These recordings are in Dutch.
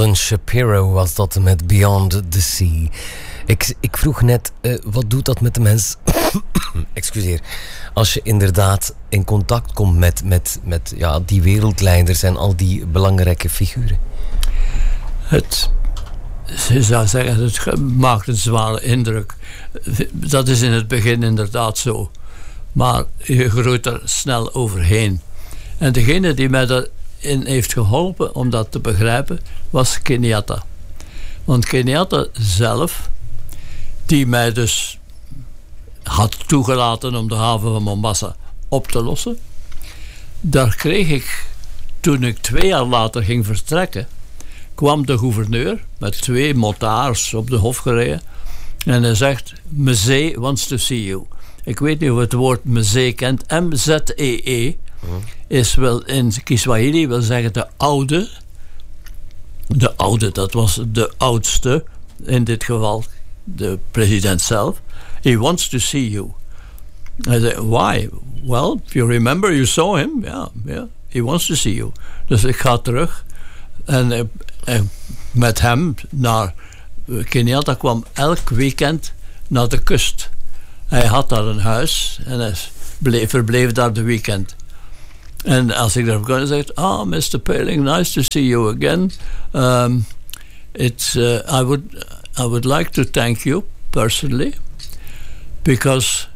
Alan Shapiro was dat met Beyond the Sea. Ik vroeg net, wat doet dat met de mens? Excuseer. Als je inderdaad in contact komt met die wereldleiders en al die belangrijke figuren. Het maakt een zware indruk. Dat is in het begin inderdaad zo. Maar je groeit er snel overheen. En degene die mij daarin heeft geholpen om dat te begrijpen, was Kenyatta. Want Kenyatta zelf, die mij dus had toegelaten om de haven van Mombasa op te lossen, daar kreeg ik, toen ik 2 jaar later ging vertrekken, kwam de gouverneur met 2 motards op de hof gereden en hij zegt: Mzee wants to see you. Ik weet niet of het woord Mzee kent. M-Z-E-E is wel in Kiswahili wil zeggen de oude. De oude, dat was de oudste, in dit geval de president zelf. He wants to see you. I said, why? Well, if you remember, you saw him. Yeah, he wants to see you. Dus ik ga terug en met hem naar Kenyatta kwam elk weekend naar de kust. Hij had daar een huis en hij verbleef daar de weekend. En als ik daar kwam, zei ik: Mr. Paling, nice to see you again. I would like to thank you personally, because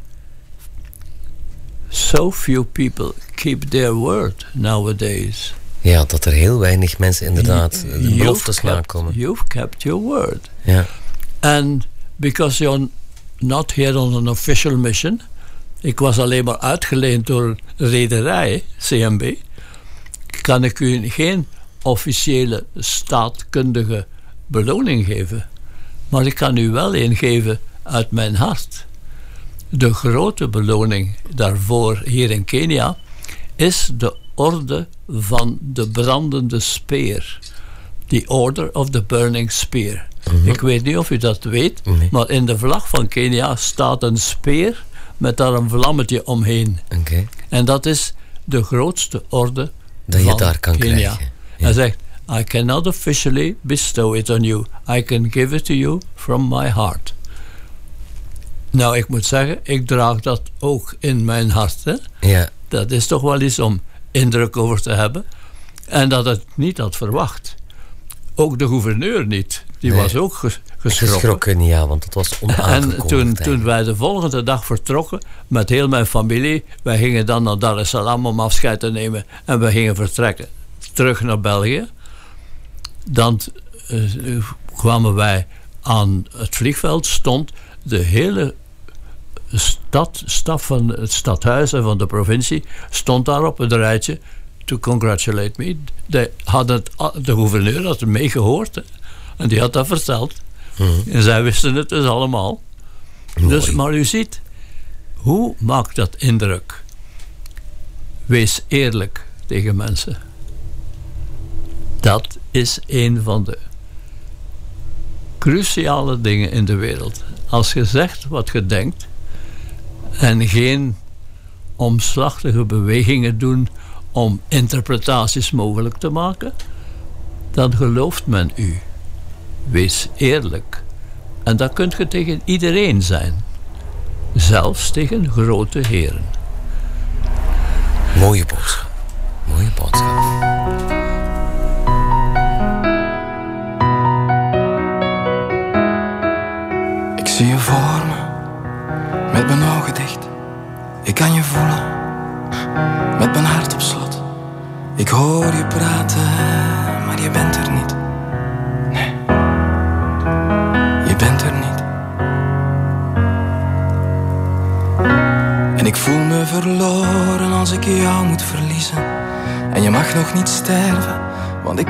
so few people keep their word nowadays. Ja, dat er heel weinig mensen inderdaad de beloftes nakomen. You've kept your word. Ja. And because you're not here on an official mission. Ik was alleen maar uitgeleend door rederij, CMB. Kan ik u geen officiële staatkundige beloning geven. Maar ik kan u wel een geven uit mijn hart. De grote beloning daarvoor hier in Kenia is de orde van de brandende speer. The Order of the Burning Spear. Ik weet niet of u dat weet, maar in de vlag van Kenia staat een speer met daar een vlammetje omheen. Okay. En dat is de grootste orde dat van je daar kan Kenia. krijgen. Ja. Hij zegt: I cannot officially bestow it on you. I can give it to you from my heart. Nou, ik moet zeggen, ik draag dat ook in mijn hart. Hè? Ja. Dat is toch wel iets om indruk over te hebben. En dat het niet had verwacht. Ook de gouverneur niet. Die was ook geschrokken. Ja, want het was onaangekondigd. En toen wij de volgende dag vertrokken met heel mijn familie, wij gingen dan naar Dar es Salaam om afscheid te nemen en we gingen vertrekken terug naar België. Dan kwamen wij aan het vliegveld, stond de hele staf van het stadhuis en van de provincie stond daar op het rijtje to congratulate me. De gouverneur had het meegehoord, hè, en die had dat verteld. En zij wisten het dus allemaal. Dus, maar u ziet, hoe maakt dat indruk? Wees eerlijk tegen mensen. Dat is een van de cruciale dingen in de wereld. Als je zegt wat je denkt en geen omslachtige bewegingen doen om interpretaties mogelijk te maken, dan gelooft men u. Wees eerlijk. En dat kunt je tegen iedereen zijn. Zelfs tegen grote heren. Mooie boodschap. Mooie boodschap. Ik zie je voor me, met mijn ogen dicht. Ik kan je voelen, met mijn hart op slot. Ik hoor je praten, maar je bent er niet. Nee, je bent er niet. En ik voel me verloren als ik jou moet verliezen. En je mag nog niet sterven, want ik